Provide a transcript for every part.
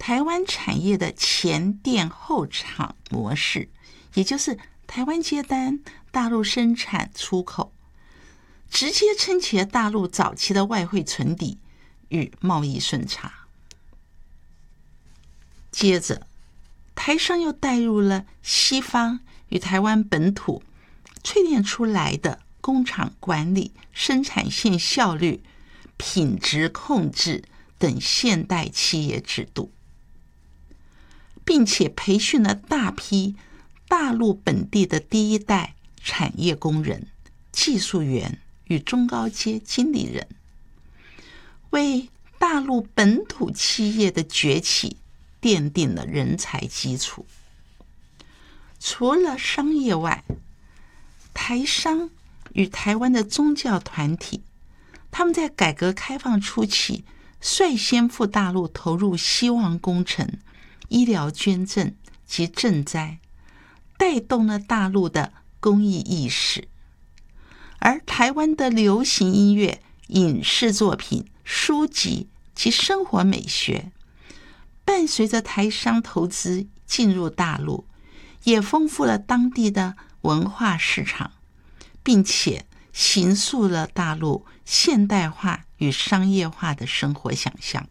台湾产业的前店后厂模式，也就是台湾接单，大陆生产出口，直接撑起了大陆早期的外汇存底与贸易顺差。接着，台商又带入了西方与台湾本土淬炼出来的工厂管理、生产线效率、品质控制等现代企业制度，并且培训了大批大陆本地的第一代产业工人、技术员与中高阶经理人，为大陆本土企业的崛起奠定了人才基础。除了商业外，台商与台湾的宗教团体，他们在改革开放初期率先赴大陆投入希望工程、医疗捐赠及赈灾，带动了大陆的公益意识。而台湾的流行音乐、影视作品、书籍及生活美学，伴随着台商投资进入大陆，也丰富了当地的文化市场，并且形塑了大陆现代化与商业化的生活想象。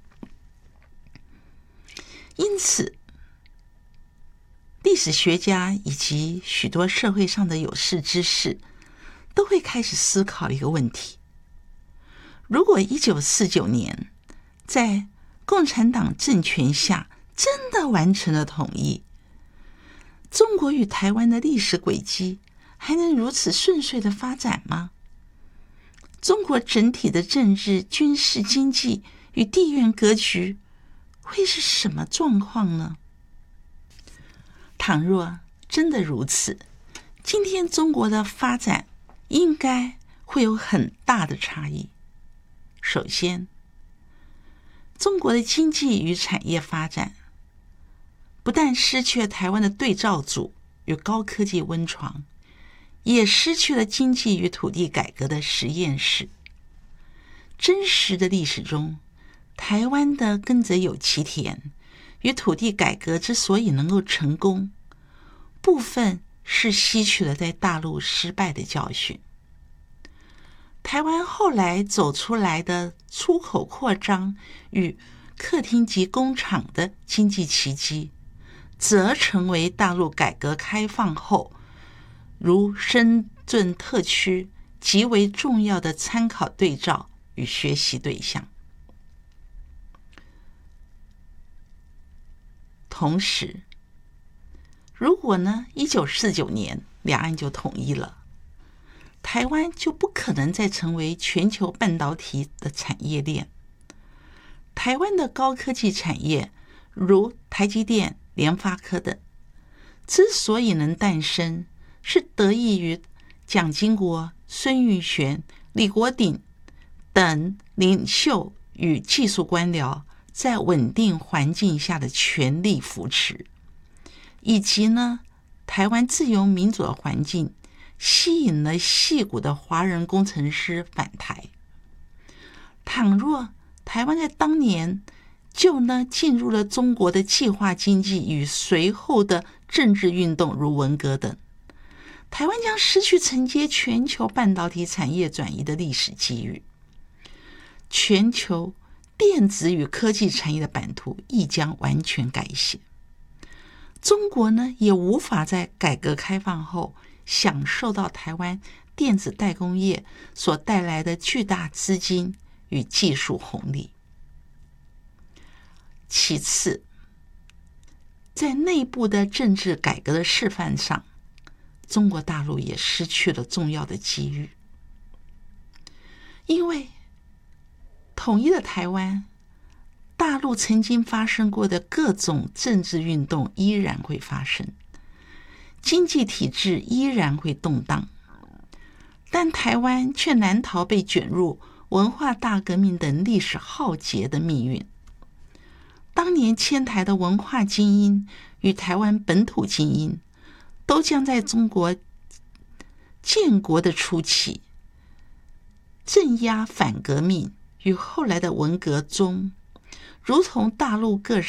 因此，历史学家以及许多社会上的有识之士都会开始思考一个问题：如果1949年在共产党政权下真的完成了统一，中国与台湾的历史轨迹还能如此顺遂的发展吗？中国整体的政治、军事、经济与地缘格局会是什么状况呢？倘若真的如此，今天中国的发展应该会有很大的差异。首先，中国的经济与产业发展不但失去了台湾的对照组与高科技温床，也失去了经济与土地改革的实验室。真实的历史中，台湾的耕者有其田与土地改革之所以能够成功，部分是吸取了在大陆失败的教训。台湾后来走出来的出口扩张与客厅级工厂的经济奇迹，则成为大陆改革开放后如深圳特区极为重要的参考对照与学习对象。同时，如果1949年两岸就统一了，台湾就不可能再成为全球半导体的产业链。台湾的高科技产业，如台积电、联发科等，之所以能诞生，是得益于蒋经国、孙运璇、李国鼎等领袖与技术官僚在稳定环境下的全力扶持，以及台湾自由民主的环境吸引了矽谷的华人工程师返台。倘若台湾在当年就进入了中国的计划经济与随后的政治运动，如文革等，台湾将失去承接全球半导体产业转移的历史机遇，全球电子与科技产业的版图亦将完全改写。中国也无法在改革开放后享受到台湾电子代工业所带来的巨大资金与技术红利。其次，在内部的政治改革的示范上，中国大陆也失去了重要的机遇。因为统一的台湾，大陆曾经发生过的各种政治运动依然会发生，经济体制依然会动荡，但台湾却难逃被卷入文化大革命等历史浩劫的命运。当年迁台的文化精英与台湾本土精英，都将在中国建国的初期镇压反革命与后来的文革中，如同大陆各